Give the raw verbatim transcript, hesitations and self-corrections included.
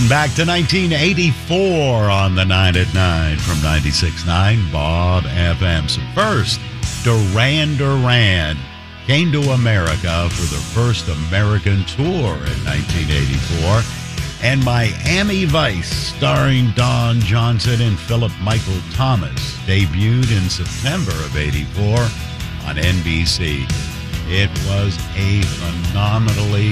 back to nineteen eighty-four on the nine at nine from ninety-six point nine Bob F M. So first, Duran Duran came to America for the first American tour in nineteen eighty-four. And Miami Vice, starring Don Johnson and Philip Michael Thomas, debuted in September of eighty-four on N B C. It was a phenomenally